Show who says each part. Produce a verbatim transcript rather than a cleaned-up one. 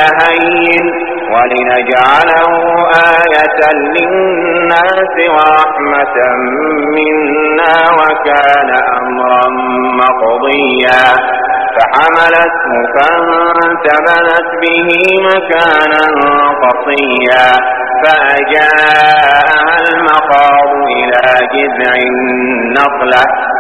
Speaker 1: هين ولنجعله آية للناس ورحمة منا وكان أمرا مقضيا فحملته فانتبذت به مكانا قصيا فأجاءها المخاض إلى جذع النخلة